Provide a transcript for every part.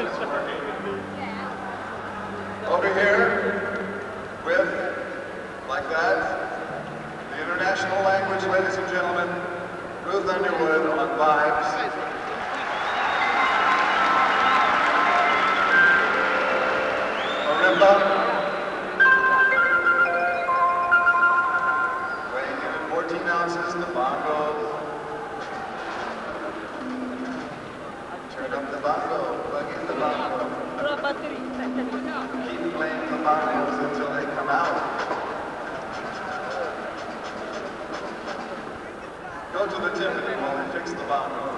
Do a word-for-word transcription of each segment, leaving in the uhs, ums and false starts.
Over here, with, like that, the international language, ladies and gentlemen, Ruth Underwood on vibes. Marimba, weighing in at fourteen ounces, the bongo. Turn up the bongo, plug in the bongo. Keep playing the bongos until they come out. Go to the timpani while we fix the bongo.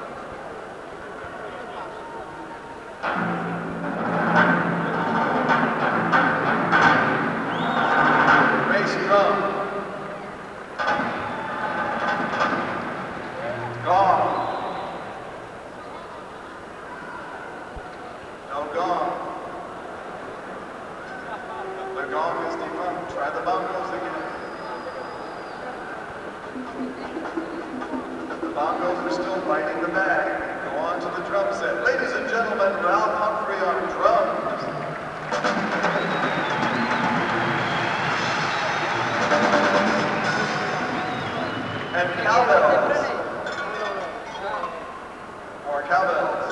Bass drum. Gong. No gong. The gong is defunct. Try the bongos again. The bongos are still biting the bag. Go on to the drum set. Ladies and gentlemen, Ralph Humphrey on drums. And cowbells. More cowbells.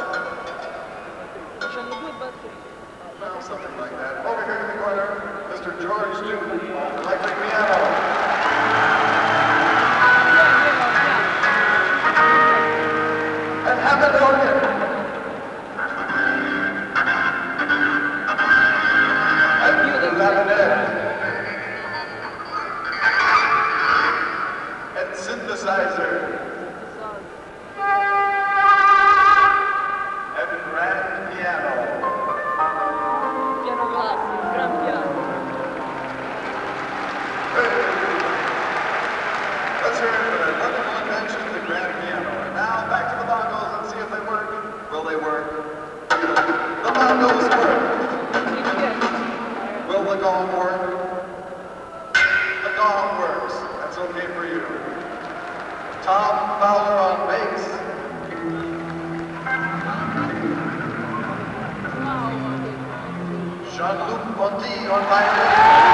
Well, something like that. Over here in the corner, Mister George Newton on electric piano. And Hammond organ. And the clarinet. And synthesizer. And grand piano. Piano classico, gran piano. Let's hear it for that wonderful invention, the grand piano. And now back to the bongos and see if they work. Will they work? The bongos work. Will the gong work? The gong works. That's okay for you. Tom Fowler on bass. Jean-Luc Ponty on violin.